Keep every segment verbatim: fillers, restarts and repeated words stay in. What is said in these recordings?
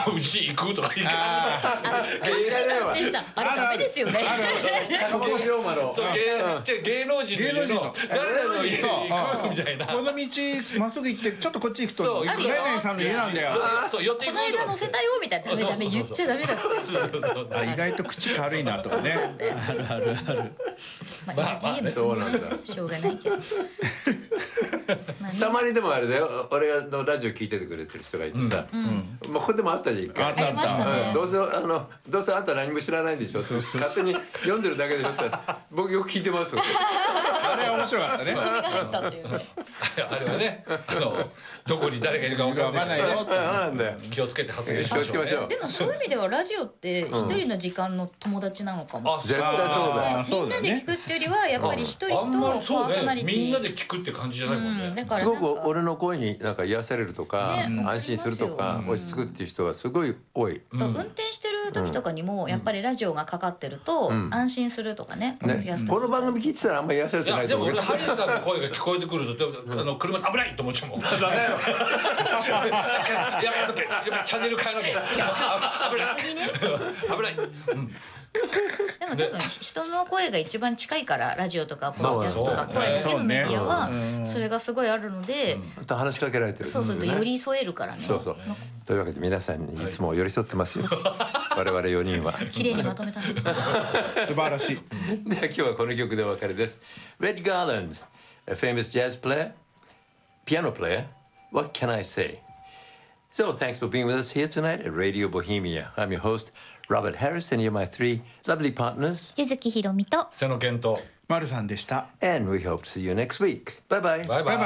のうち行くとか言うからああれダメですよね。 坂本龍馬のそう芸芸能人の家の誰々の家に行くみたいな。 この道まっすぐ行ってちょっとこっち行くとそう何々さんの家なんだよ。 そう寄っていくこの間乗せたよみたいな。ダメダメ言っちゃダメだ。 あ意外と口軽いなとかね。あるあるある。 まあゲームそうなんだ。しょうがないけど。 たまにでもあれだよ、俺のラジオ聞いててくれてる人がいてさ、まあここでもあったじゃん一回。 ありましたね。 どうせあのどうせあんた何も知らないんでしょって勝手に読んでるだけでしょって僕よく聞いてますよ。 あれは面白かったね。 ツッコミが入ったっていうね。 あれはね、あのどこに誰がいるか分からないよ。 なんだよ。 気をつけて発言しましょうね。 でもそういう意味ではラジオって一人の時間の友達なのかも。 絶対そうだよ。 みんなで聞くっていうよりはやっぱり一人とパーソナリティ。 みんなで聞くって感じじゃないもんね。 すごく俺の声になんか癒されるとか安心するとか落ち着くっていう人がすごい多い。 運転してる時とかにもやっぱりラジオがかかってると安心するとかね。 この番組聞いてたらあんまり癒されてないと思う。 でも俺ハリーさんの声が聞こえてくるとあの車危ないと思っちゃうもん。やばいやばいチャンネル変えなきゃ。危ない危ない。 でも多分人の声が一番近いからラジオとかポッドキャストとか声だけのメディアはそれがすごいあるので、 話しかけられてる。 そうすると寄り添えるからね。 そうそう。というわけで皆さんにいつも寄り添ってますよ。我々よにんは。 綺麗にまとめたね。 素晴らしい。 では今日はこの曲でお別れです。Red Garland, a famous jazz player, piano player. What can I say? So thanks for being with us here tonight at Radio Bohemia. I'm your host, Robert Harris, and you're my three lovely partners. 柚木ひろみと瀬野健と丸さんでした。 And we hope to see you next week. Bye bye. バイバイ。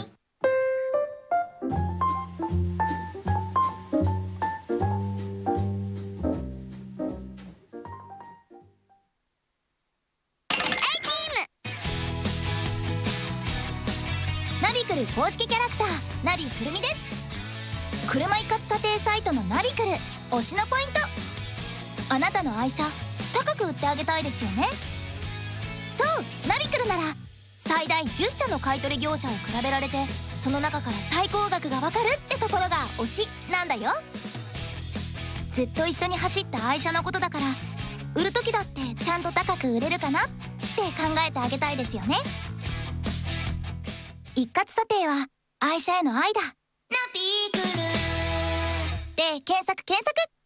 ナビクル公式キャラクターナビくるみです。車一括査定サイトのナビクル推しのポイント、あなたの愛車高く売ってあげたいですよね。そうナビクルなら最大じゅっしゃの買取業者を比べられてその中から最高額がわかるってところが推しなんだよ。ずっと一緒に走った愛車のことだから売る時だってちゃんと高く売れるかなって考えてあげたいですよね。一括査定は愛車への愛だ。ナビクルで検索検索。